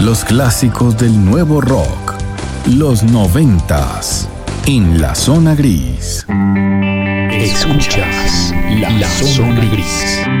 Los clásicos del nuevo rock. Los 90s. En la zona gris. Escuchas La Zona Gris.